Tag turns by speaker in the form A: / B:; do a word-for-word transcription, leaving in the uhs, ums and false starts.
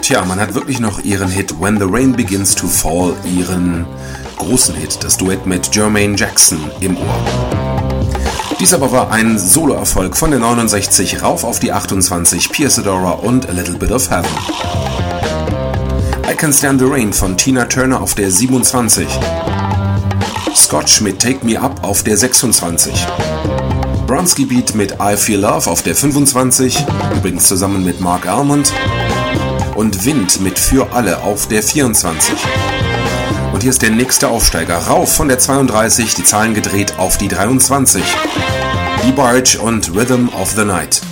A: Tja, man hat wirklich noch ihren Hit When the Rain Begins to Fall, ihren großen Hit, das Duett mit Jermaine Jackson, im Ohr. Dies aber war ein Soloerfolg von der neunundsechzig rauf auf die achtundzwanzig, Pia Zadora und A Little Bit of Heaven. I Can Stand the Rain von Tina Turner auf der siebenundzwanzig. Scotch mit Take Me Up auf der sechsundzwanzig. Bronski Beat mit I Feel Love auf der fünfundzwanzig, übrigens zusammen mit Mark Almond. Und Wind mit Für Alle auf der vierundzwanzig. Und hier ist der nächste Aufsteiger, rauf von der zweiunddreißig, die Zahlen gedreht auf die dreiundzwanzig. DeBarge und Rhythm of the Night.